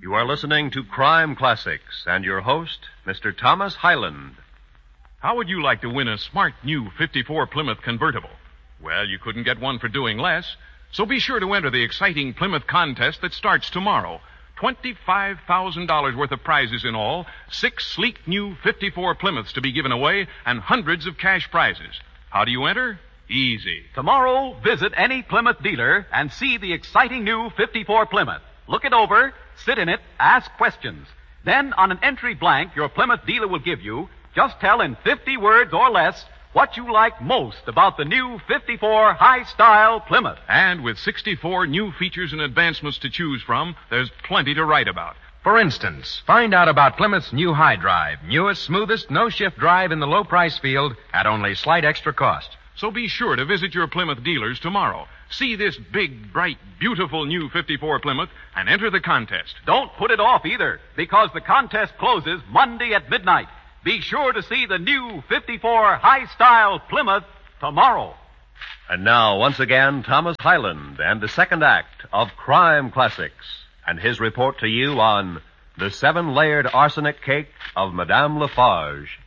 You are listening to Crime Classics and your host, Mr. Thomas Hyland. How would you like to win a smart new 54 Plymouth convertible? Well, you couldn't get one for doing less, so be sure to enter the exciting Plymouth contest that starts tomorrow. $25,000 worth of prizes in all, 6 sleek new 54 Plymouths to be given away, and hundreds of cash prizes. How do you enter? Easy. Tomorrow, visit any Plymouth dealer and see the exciting new 54 Plymouth. Look it over, sit in it, ask questions. Then, on an entry blank your Plymouth dealer will give you, just tell in 50 words or less what you like most about the new 54 high-style Plymouth. And with 64 new features and advancements to choose from, there's plenty to write about. For instance, find out about Plymouth's new High Drive, newest, smoothest, no-shift drive in the low-price field at only slight extra cost. So be sure to visit your Plymouth dealers tomorrow. See this big, bright, beautiful new 54 Plymouth and enter the contest. Don't put it off either, because the contest closes Monday at midnight. Be sure to see the new 54 high-style Plymouth tomorrow. And now, once again, Thomas Hyland and the second act of Crime Classics and his report to you on The 7-Layered Arsenic Cake of Madame Lafarge.